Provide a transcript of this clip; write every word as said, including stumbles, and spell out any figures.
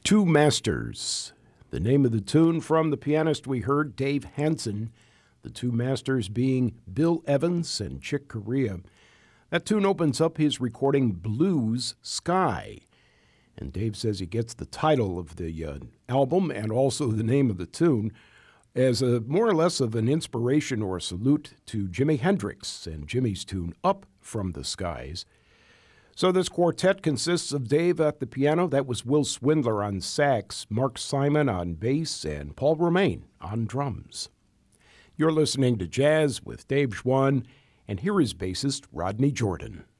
Two Masters, the name of the tune from the pianist we heard, Dave Hansen, the two masters being Bill Evans and Chick Corea. That tune opens up his recording Blues Sky. And Dave says he gets the title of the uh, album and also the name of the tune as a more or less of an inspiration or a salute to Jimi Hendrix and Jimmy's tune Up from the Skies. So this quartet consists of Dave at the piano, that was Will Swindler on sax, Mark Simon on bass, and Paul Romaine on drums. You're listening to Jazz with Dave Schwann, and here is bassist Rodney Jordan.